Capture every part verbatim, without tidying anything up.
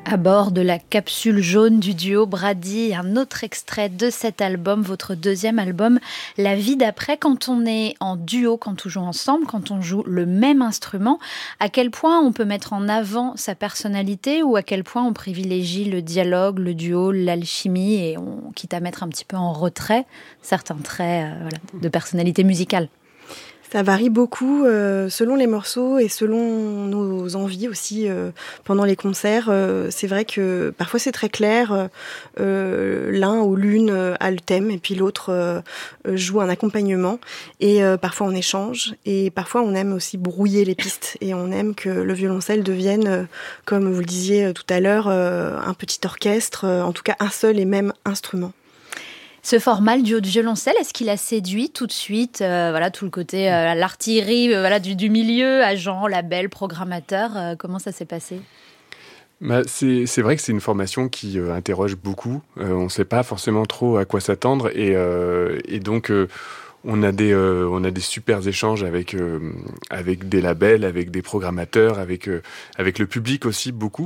À bord de la capsule jaune du duo Brady, un autre extrait de cet album, votre deuxième album, La vie d'après. Quand on est en duo, quand on joue ensemble, quand on joue le même instrument, à quel point on peut mettre en avant sa personnalité ou à quel point on privilégie le dialogue, le duo, l'alchimie et on quitte à mettre un petit peu en retrait certains traits euh, voilà, de personnalité musicale? Ça varie beaucoup euh, selon les morceaux et selon nos envies aussi euh, pendant les concerts. Euh, c'est vrai que parfois c'est très clair, euh, l'un ou l'une a le thème et puis l'autre euh, joue un accompagnement et euh, parfois on échange et parfois on aime aussi brouiller les pistes et on aime que le violoncelle devienne, euh, comme vous le disiez tout à l'heure, euh, un petit orchestre, euh, en tout cas un seul et même instrument. Ce format, le duo de violoncelle, est-ce qu'il a séduit tout de suite euh, voilà, tout le côté, euh, l'artillerie euh, voilà, du, du milieu, agent, label, programmateur, euh, comment ça s'est passé ? Bah, c'est, c'est vrai que c'est une formation qui euh, interroge beaucoup. Euh, on ne sait pas forcément trop à quoi s'attendre et, euh, et donc euh, on a des euh, on a des super échanges avec euh, avec des labels, avec des programmateurs, avec euh, avec le public aussi beaucoup.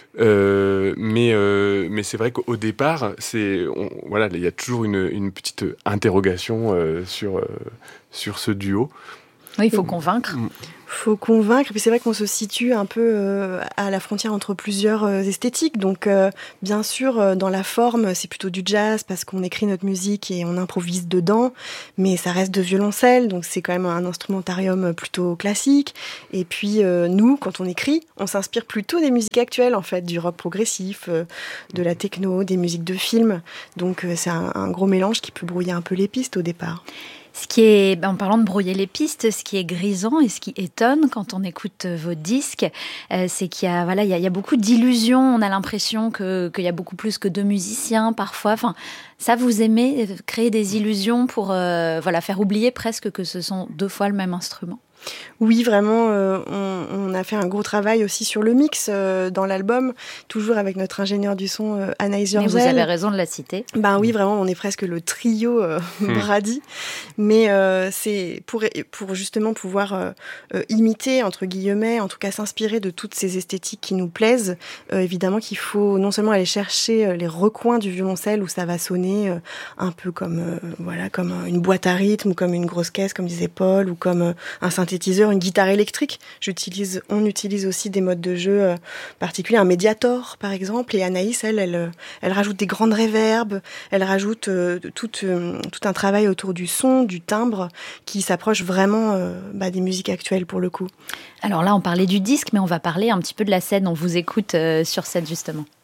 Euh, mais euh, mais c'est vrai qu'au départ, c'est on, voilà, il y a toujours une une petite interrogation euh, sur euh, sur ce duo. Oui, il faut convaincre. Faut convaincre, et puis c'est vrai qu'on se situe un peu euh, à la frontière entre plusieurs euh, esthétiques, donc euh, bien sûr euh, dans la forme c'est plutôt du jazz parce qu'on écrit notre musique et on improvise dedans, mais ça reste de violoncelle, donc c'est quand même un instrumentarium plutôt classique, et puis euh, nous quand on écrit, on s'inspire plutôt des musiques actuelles en fait, du rock progressif, euh, de la techno, des musiques de film, donc euh, c'est un, un gros mélange qui peut brouiller un peu les pistes au départ. Ce qui est, en parlant de brouiller les pistes, ce qui est grisant et ce qui étonne quand on écoute vos disques, euh, c'est qu'il y a, voilà, il y a, il y a beaucoup d'illusions. On a l'impression que, qu'il y a beaucoup plus que deux musiciens parfois. Enfin, ça, vous aimez créer des illusions pour, euh, voilà, faire oublier presque que ce sont deux fois le même instrument. Oui, vraiment, euh, on, on a fait un gros travail aussi sur le mix euh, dans l'album, toujours avec notre ingénieur du son euh, Anaïs Jorzel. Mais vous avez raison de la citer. Ben oui, vraiment, on est presque le trio euh, mmh. Brady, mais euh, c'est pour, pour justement pouvoir euh, euh, imiter, entre guillemets, en tout cas s'inspirer de toutes ces esthétiques qui nous plaisent. Euh, évidemment qu'il faut non seulement aller chercher euh, les recoins du violoncelle où ça va sonner euh, un peu comme, euh, voilà, comme une boîte à rythme ou comme une grosse caisse, comme disait Paul, ou comme euh, un synthétiseur, une guitare électrique. J'utilise, on utilise aussi des modes de jeu euh, particuliers, un médiator par exemple, et Anaïs, elle, elle, elle rajoute des grandes réverbes, elle rajoute euh, tout, euh, tout un travail autour du son, du timbre, qui s'approche vraiment euh, bah, des musiques actuelles pour le coup. Alors là, on parlait du disque, mais on va parler un petit peu de la scène, on vous écoute euh, sur scène justement.